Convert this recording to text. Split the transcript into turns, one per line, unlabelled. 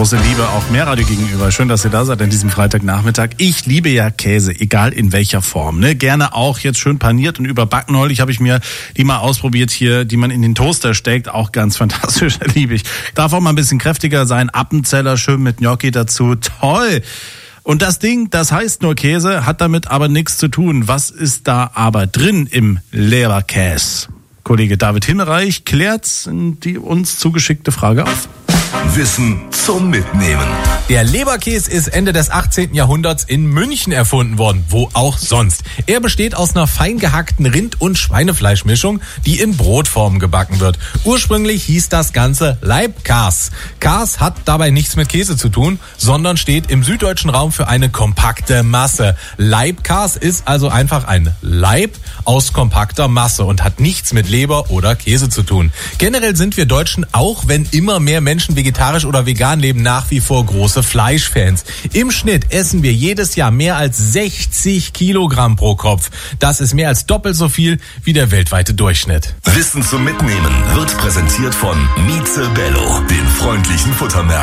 große Liebe auch Mehrradio gegenüber. Schön, dass ihr da seid an diesem Freitagnachmittag. Ich liebe ja Käse, egal in welcher Form. Ne? Gerne auch jetzt schön paniert und überbacken. Neulich habe ich mir die mal ausprobiert hier, die man in den Toaster steckt. Auch ganz fantastisch, liebe ich. Darf auch mal ein bisschen kräftiger sein. Appenzeller schön mit Gnocchi dazu. Toll! Und das Ding, das heißt nur Käse, hat damit aber nichts zu tun. Was ist da aber drin im Leberkäse? Kollege David Himmelreich klärt die uns zugeschickte Frage auf.
Wissen zum Mitnehmen.
Der Leberkäse ist Ende des 18. Jahrhunderts in München erfunden worden, wo auch sonst. Er besteht aus einer fein gehackten Rind- und Schweinefleischmischung, die in Brotform gebacken wird. Ursprünglich hieß das Ganze Leibkäse. Käse hat dabei nichts mit Käse zu tun, sondern steht im süddeutschen Raum für eine kompakte Masse. Leibkäse ist also einfach ein Leib aus kompakter Masse und hat nichts mit Leber oder Käse zu tun. Generell sind wir Deutschen, auch wenn immer mehr Menschen vegetarisch oder vegan leben, nach wie vor große Fleischfans. Im Schnitt essen wir jedes Jahr mehr als 60 Kilogramm pro Kopf. Das ist mehr als doppelt so viel wie der weltweite Durchschnitt.
Wissen zum Mitnehmen wird präsentiert von Mieze Bello, den freundlichen Futtermärkten.